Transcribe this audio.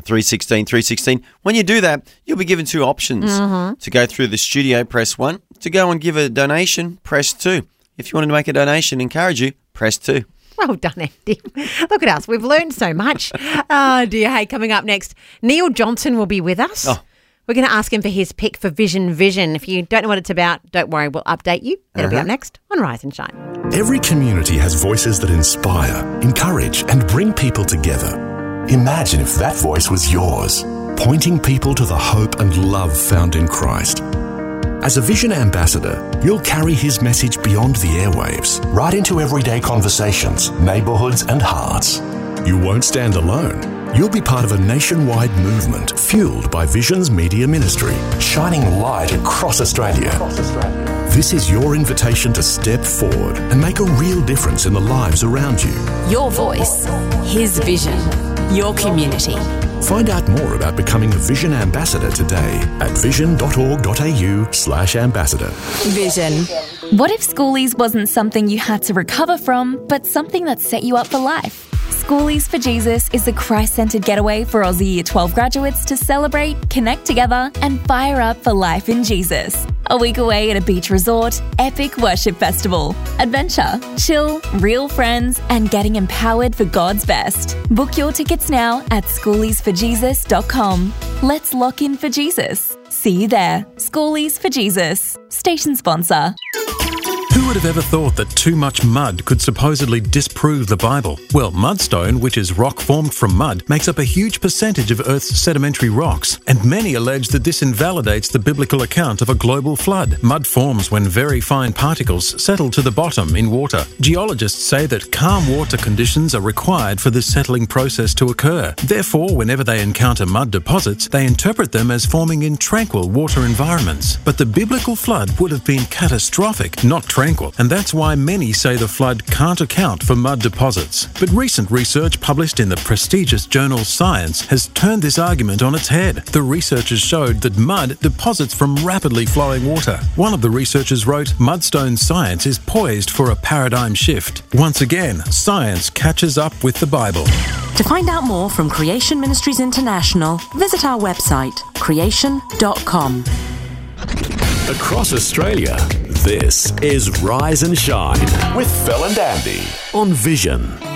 316 316. When you do that, you'll be given two options. To go through the studio, press 1. To go and give a donation, press 2. If you want to make a donation, encourage you, press 2. Well done, Andy. Look at us. We've learned so much. Oh, dear. Hey, coming up next, Neil Johnson will be with us. Oh. We're going to ask him for his pick for Vision. If you don't know what it's about, don't worry. We'll update you. That'll be up next on Rise and Shine. Every community has voices that inspire, encourage, and bring people together. Imagine if that voice was yours, pointing people to the hope and love found in Christ. As a Vision ambassador, you'll carry his message beyond the airwaves, right into everyday conversations, neighbourhoods, and hearts. You won't stand alone. You'll be part of a nationwide movement fueled by Vision's media ministry, shining light across Australia. This is your invitation to step forward and make a real difference in the lives around you. Your voice, his vision, your community. Find out more about becoming a Vision ambassador today at vision.org.au/ambassador. Vision. What if schoolies wasn't something you had to recover from, but something that set you up for life? Schoolies for Jesus is a Christ-centred getaway for Aussie Year 12 graduates to celebrate, connect together and fire up for life in Jesus. A week away at a beach resort, epic worship festival, adventure, chill, real friends and getting empowered for God's best. Book your tickets now at schooliesforjesus.com. Let's lock in for Jesus. See you there. Schoolies for Jesus. Station sponsor. Who would have ever thought that too much mud could supposedly disprove the Bible? Well, mudstone, which is rock formed from mud, makes up a huge percentage of Earth's sedimentary rocks, and many allege that this invalidates the biblical account of a global flood. Mud forms when very fine particles settle to the bottom in water. Geologists say that calm water conditions are required for this settling process to occur. Therefore, whenever they encounter mud deposits, they interpret them as forming in tranquil water environments. But the biblical flood would have been catastrophic, not tranquil, and that's why many say the flood can't account for mud deposits. But recent research published in the prestigious journal Science has turned this argument on its head. The researchers showed that mud deposits from rapidly flowing water. One of the researchers wrote, "Mudstone science is poised for a paradigm shift." Once again, science catches up with the Bible. To find out more from Creation Ministries International, visit our website, creation.com. Across Australia, this is Rise and Shine with Phil and Andy on Vision.